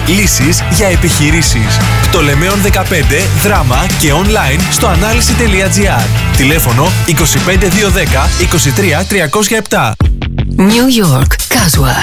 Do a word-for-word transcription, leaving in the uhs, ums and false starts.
Λύσεις για επιχειρήσεις. Πτολεμαίων δεκαπέντε, δράμα και online στο ανάλυση τελεία τζι άρ. Τηλέφωνο είκοσι πέντε διακόσια δέκα είκοσι τρία τριακόσια επτά. New York, Caswa.